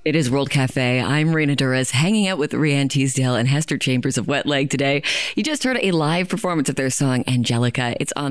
It is World Cafe. I'm Marina Torres, hanging out with Rianne Teasdale and Hester Chambers of Wet Leg today. You just heard a live performance of their song Angelica. It's on